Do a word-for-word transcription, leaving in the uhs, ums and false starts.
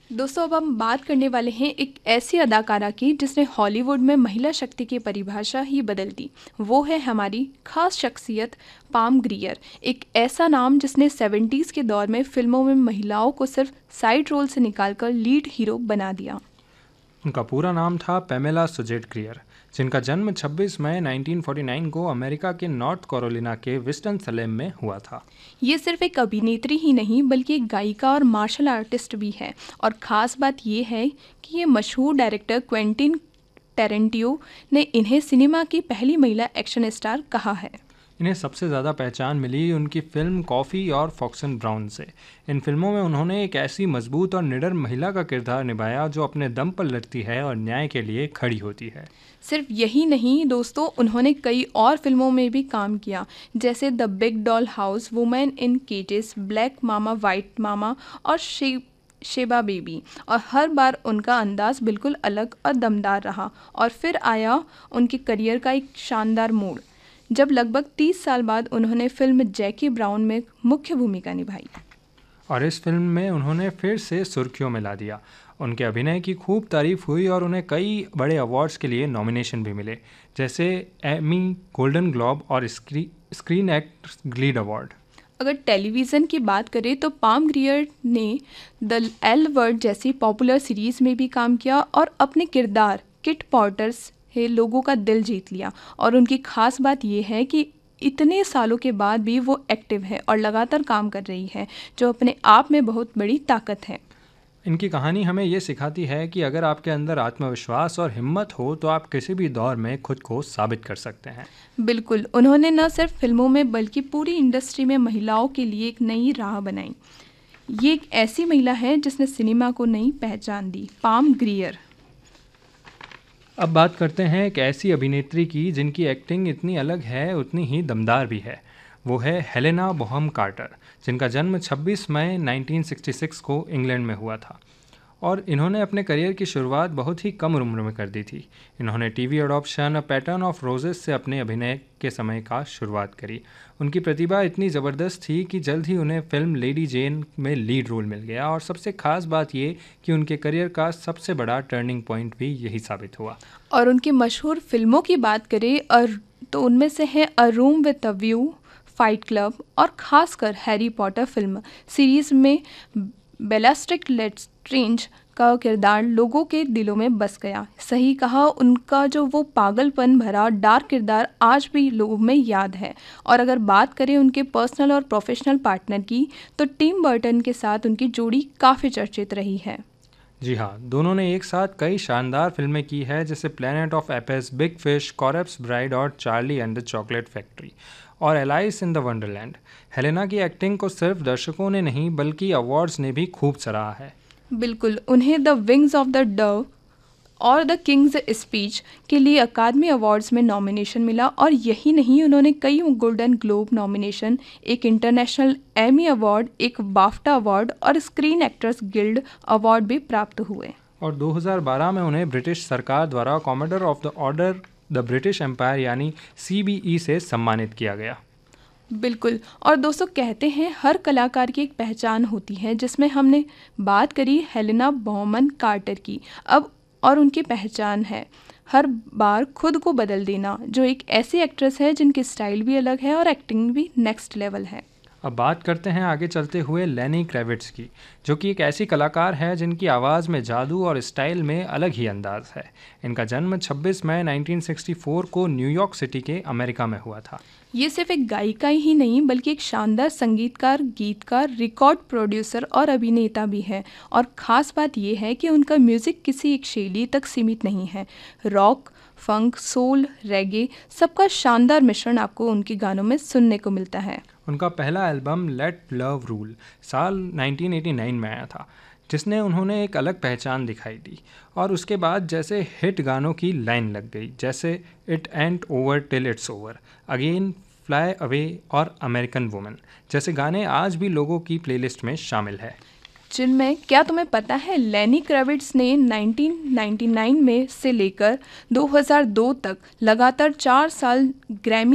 दोस्तों अब हम बात करने वाले हैं एक ऐसी अदाकारा की जिसने हॉलीवुड में महिला शक्ति की परिभाषा ही बदल दी। वो है हमारी खास शख्सियत पाम ग्रियर, एक ऐसा नाम जिसने सेवेंटीज़ के दौर में फिल्मों में महिलाओं को सिर्फ साइड रोल से निकालकर लीड हीरो बना दिया। उनका पूरा नाम था पेमेला सुजेट ग्रियर, जिनका जन्म छब्बीस मई उन्नीस सौ उनचास को अमेरिका के नॉर्थ कैरोलिना के विस्टन-सलेम में हुआ था। ये सिर्फ एक अभिनेत्री ही नहीं बल्कि एक गायिका और मार्शल आर्टिस्ट भी है। और ख़ास बात ये है कि ये मशहूर डायरेक्टर क्वेंटिन टेरेंटिनो ने इन्हें सिनेमा की पहली महिला एक्शन स्टार कहा है। इन्हें सबसे ज़्यादा पहचान मिली उनकी फिल्म कॉफ़ी और फॉक्स एंड ब्राउन से। इन फिल्मों में उन्होंने एक ऐसी मजबूत और निडर महिला का किरदार निभाया जो अपने दम पर लड़ती है और न्याय के लिए खड़ी होती है। सिर्फ यही नहीं दोस्तों, उन्होंने कई और फिल्मों में भी काम किया, जैसे the big doll house, women in केजेस, black mama white मामा और शे शेबा बेबी। और हर बार उनका अंदाज बिल्कुल अलग और दमदार रहा। और फिर आया उनके करियर का एक शानदार मोड़, जब लगभग तीस साल बाद उन्होंने फिल्म जैकी ब्राउन में मुख्य भूमिका निभाई। और इस फिल्म में उन्होंने फिर से सुर्खियों में ला दिया। उनके अभिनय की खूब तारीफ हुई और उन्हें कई बड़े अवार्ड्स के लिए नॉमिनेशन भी मिले, जैसे एमी, गोल्डन ग्लोब और स्क्री, स्क्रीन एक्ट्रेस गिल्ड अवार्ड। अगर टेलीविज़न की बात करें तो पाम ग्रियर ने द एल वर्ड जैसी पॉपुलर सीरीज़ में भी काम किया और अपने किरदार किट पॉटर्स से लोगों का दिल जीत लिया। और उनकी खास बात यह है कि इतने सालों के बाद भी वो एक्टिव है और लगातार काम कर रही है, जो अपने आप में बहुत बड़ी ताकत है। इनकी कहानी हमें ये सिखाती है कि अगर आपके अंदर आत्मविश्वास और हिम्मत हो तो आप किसी भी दौर में खुद को साबित कर सकते हैं। बिल्कुल, उन्होंने न सिर्फ फिल्मों में बल्कि पूरी इंडस्ट्री में महिलाओं के लिए एक नई राह बनाई। ये एक ऐसी महिला है जिसने सिनेमा को नई पहचान दी, पाम ग्रियर। अब बात करते हैं एक ऐसी अभिनेत्री की जिनकी एक्टिंग इतनी अलग है उतनी ही दमदार भी है। वो है हेलेना बोहम कार्टर, जिनका जन्म छब्बीस मई उन्नीस सौ छियासठ को इंग्लैंड में हुआ था। और इन्होंने अपने करियर की शुरुआत बहुत ही कम उम्र में कर दी थी। इन्होंने TV adoption a pattern of roses से अपने अभिनय के समय का शुरुआत करी। उनकी प्रतिभा इतनी ज़बरदस्त थी कि जल्द ही उन्हें फिल्म लेडी जेन में लीड रोल मिल गया। और सबसे खास बात ये कि उनके करियर का सबसे बड़ा टर्निंग पॉइंट भी यही साबित हुआ। और उनकी मशहूर फिल्मों की बात करें और तो उनमें से है अ room with a view, fight club और ख़ासकर हैरी पॉटर फिल्म सीरीज़ में बेलास्ट्रिक लेस्ट्रेंज का किरदार लोगों के दिलों में बस गया। सही कहा, उनका जो वो पागलपन भरा डार्क किरदार आज भी लोगों में याद है। और अगर बात करें उनके पर्सनल और प्रोफेशनल पार्टनर की, तो टिम बर्टन के साथ उनकी जोड़ी काफ़ी चर्चित रही है। जी हाँ, दोनों ने एक साथ कई शानदार फिल्में की है, जैसे planet of Apis, big fish, कॉरप्स bride और Charlie and the chocolate factory और alias in the Wonderland. Helena की एक्टिंग को सिर्फ दर्शकों ने नहीं बल्कि अवार्ड्स ने भी खूब सराहा है। बिल्कुल, उन्हें the wings of the Dove और द किंग्स स्पीच के लिए अकादमी अवार्ड्स में नॉमिनेशन मिला। और यही नहीं, उन्होंने कई गोल्डन ग्लोब नॉमिनेशन, एक इंटरनेशनल एमी अवार्ड, एक बाफ्टा अवार्ड और स्क्रीन एक्टर्स गिल्ड अवार्ड भी प्राप्त हुए। और दो हज़ार बारह में उन्हें ब्रिटिश सरकार द्वारा कॉमोडर of the order the British empire यानी सी बी ई से सम्मानित किया गया। बिल्कुल। और दोस्तों कहते हैं हर कलाकार की एक पहचान होती है, जिसमें हमने बात करी हेलेना बोहम कार्टर की। अब और उनकी पहचान है हर बार खुद को बदल देना, जो एक ऐसी एक्ट्रेस है जिनकी स्टाइल भी अलग है और एक्टिंग भी नेक्स्ट लेवल है। अब बात करते हैं आगे चलते हुए लेनी क्रेविट्स की, जो कि एक ऐसी कलाकार है जिनकी आवाज़ में जादू और स्टाइल में अलग ही अंदाज है। इनका जन्म छब्बीस मई उन्नीस सौ चौंसठ को न्यूयॉर्क सिटी के अमेरिका में हुआ था। ये सिर्फ एक गायिका ही नहीं बल्कि एक शानदार संगीतकार, गीतकार, रिकॉर्ड प्रोड्यूसर और अभिनेता भी है। और ख़ास बात यह है कि उनका म्यूज़िक किसी एक शैली तक सीमित नहीं है। रॉक, फंक, सोल, रेगे, सबका शानदार मिश्रण आपको उनके गानों में सुनने को मिलता है। उनका पहला एल्बम लेट लव रूल साल उन्नीस सौ नवासी में आया था, जिसने उन्होंने एक अलग पहचान दिखाई दी। और उसके बाद जैसे हिट गानों की लाइन लग गई, जैसे it and over till it's over, again, fly away और अमेरिकन वुमन जैसे गाने आज भी लोगों की प्लेलिस्ट में शामिल है। जिनमें क्या तुम्हें पता है लेनी क्रेविट्स ने उन्नीस सौ निन्यानवे में से लेकर दो हज़ार दो तक लगातार चार साल ग्रैमी